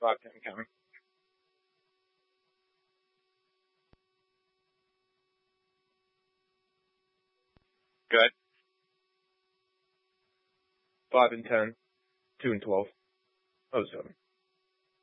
5, 10 counting. Good. 5 and 10. 2 and 12. Oh, 7.